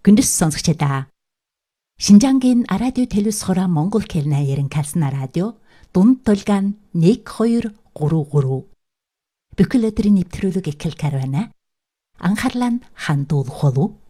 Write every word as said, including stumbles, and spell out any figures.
Күндс сонсогчдаа. Шинжангийн радио телевиз хороо Монгол хэлний ярин калсна радио дунд тулгаан нэг хоёр гурав гурав. Бүхэл өдрийн нэвтрүүлэг эхэл карвана. Анхаарлаа хандуулах болов.